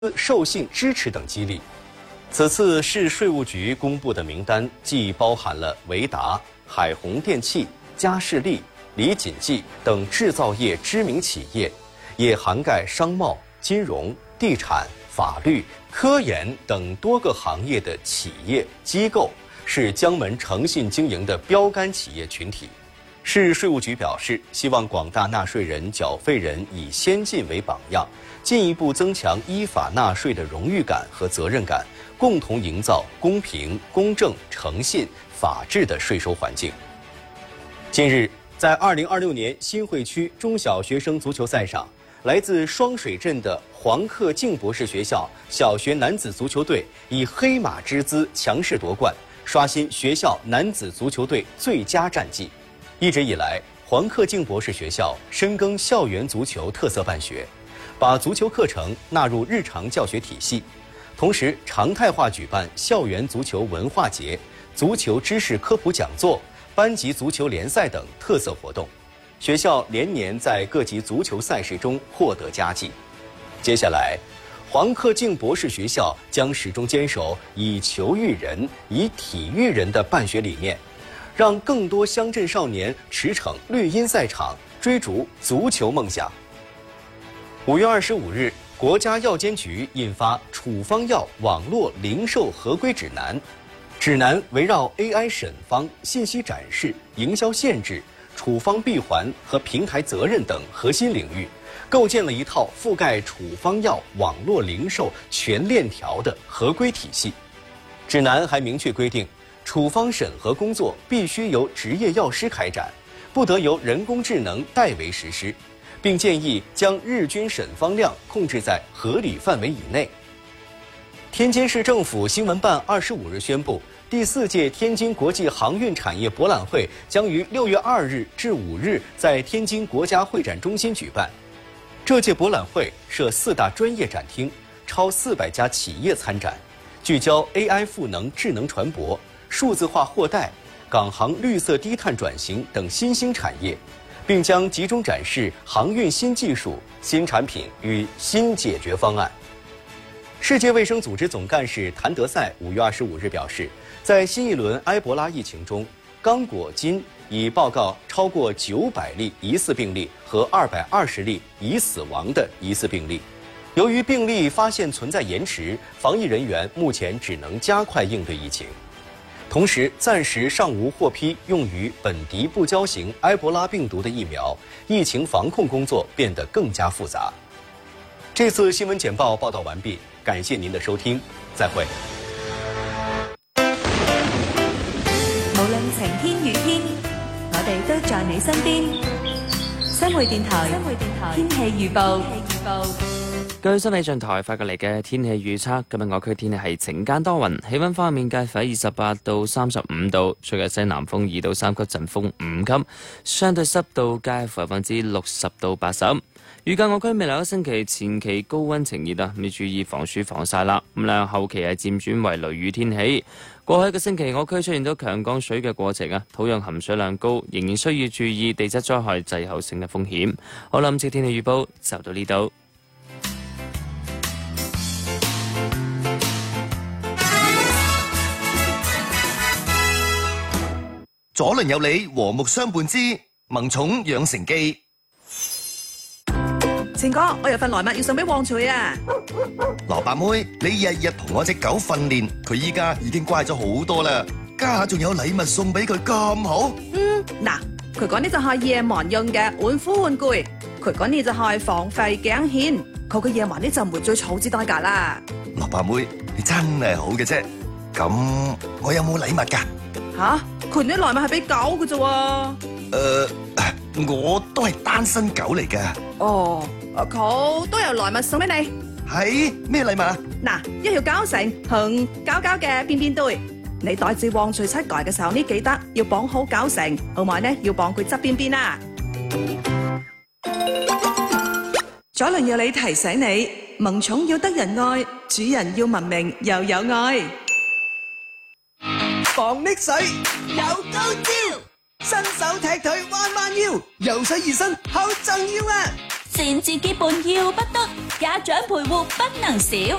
授信支持等激励。此次市税务局公布的名单既包含了维达、海虹电器、嘉士利、李锦记等制造业知名企业，也涵盖商贸、金融、地产、法律、科研等多个行业的企业机构，是江门诚信经营的标杆企业群体。市税务局表示，希望广大纳税人、缴费人以先进为榜样，进一步增强依法纳税的荣誉感和责任感，共同营造公平、公正、诚信、法治的税收环境。近日，在2026年新会区中小学生足球赛上，来自双水镇的黄克敬博士学校小学男子足球队以黑马之姿强势夺冠，刷新学校男子足球队最佳战绩。一直以来，黄克敬博士学校深耕校园足球特色办学，把足球课程纳入日常教学体系，同时常态化举办校园足球文化节、足球知识科普讲座、班级足球联赛等特色活动。学校连年在各级足球赛事中获得佳绩。接下来，黄克敬博士学校将始终坚守以球育人、以体育人的办学理念，让更多乡镇少年驰骋绿茵赛场，追逐足球梦想。5月25日，国家药监局印发《处方药网络零售合规指南》，指南围绕 AI 审方、信息展示、营销限制、处方闭环和平台责任等核心领域，构建了一套覆盖处方药网络零售全链条的合规体系。指南还明确规定，处方审核工作必须由执业药师开展，不得由人工智能代为实施，并建议将日均审方量控制在合理范围以内。天津市政府新闻办25日宣布，第4届天津国际航运产业博览会将于6月2日至5日在天津国家会展中心举办。这届博览会设4大专业展厅，超400家企业参展，聚焦 AI 赋能智能船舶、数字化货代、港航绿色低碳转型等新兴产业，并将集中展示航运新技术、新产品与新解决方案。世界卫生组织总干事谭德赛5月25日表示，在新一轮埃博拉疫情中，刚果金已报告超过900例疑似病例和220例已死亡的疑似病例。由于病例发现存在延迟，防疫人员目前只能加快应对疫情。同时，暂时尚无获批用于本地不交型埃博拉病毒的疫苗，疫情防控工作变得更加复杂。这次新闻简报报道完毕，感谢您的收听，再会。 無論晴天雨天，我哋都在你身邊。新匯電台天氣預報。 據心氣象台發過嚟嘅天氣預測，今日我區天氣係晴間多雲，氣溫方面介乎喺28到35度，吹嘅西南風2到3級，陣風5級，相對濕度介乎60%到80%。預計我區未來一個星期前期高溫晴熱啊，要注意防暑防曬啦。咁咧後期係漸轉為雷雨天氣。過去一個星期我區出現咗強降水嘅過程啊，土壤含水量高，仍然需要注意地質災害滯後性嘅風險。好啦，今次天氣預報就到呢度。 左鄰右里和睦相伴之萌寵養成記。 晴哥，我有份來物要送俾旺財啊！ 蘿蔔妹，你日日同我隻狗訓練，佢依家已經乖咗好多啦，家下仲有禮物送俾佢咁好。 嗱，佢講呢就係夜晚用嘅玩虎玩具，佢講呢就係防吠頸線，佢嘅夜晚呢就唔會再儲資代價啦。 蘿蔔妹，你真係好嘅啫。咁我有冇禮物㗎？ 吓，佢啲禮物係俾狗嘅啫喎。 我都係單身狗嚟㗎。 哦，佢都有禮物送俾你。 係咩禮物啊？ 嗱，一條膠繩同膠膠嘅便便袋。你帶住旺財出街嘅時候呢，記得要綁好膠繩，同埋呢要綁佢側邊邊啊。左鄰右里提醒你，萌寵要得人愛，主人要文明又有愛。 防溺水有高招，伸手踢腿彎彎腰，游水熱身好重要啊！ 善自己伴要不得， 家長陪護不能少。